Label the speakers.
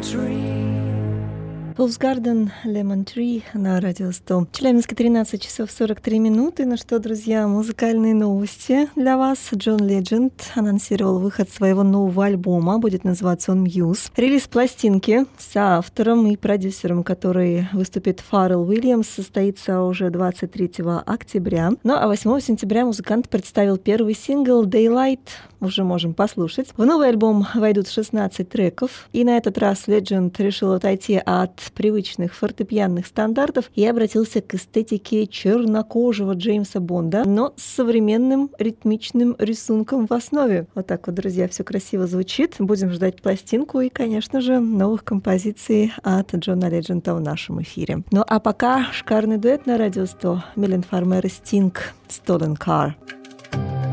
Speaker 1: Fool's Garden, Lemon Tree на радио 100. Челябинске 13 часов 43 минуты. Ну что, друзья, музыкальные новости для вас. Джон Ледженд анонсировал выход своего нового альбома. Будет называться он Muse. Релиз пластинки с автором и продюсером, который выступит, Фаррелл Уильямс, состоится уже 23 октября. Ну а 8 сентября музыкант представил первый сингл Daylight. Уже можем послушать. В новый альбом войдут 16 треков. И на этот раз Ледженд решил отойти от привычных фортепианных стандартов и обратился к эстетике чернокожего Джеймса Бонда, но с современным ритмичным рисунком в основе. Вот так вот, друзья, все красиво звучит. Будем ждать пластинку и, конечно же, новых композиций от Джона Ледженда в нашем эфире. Ну а пока шикарный дуэт на радио 100. Милен Фармер и Стинг, Stolen Car.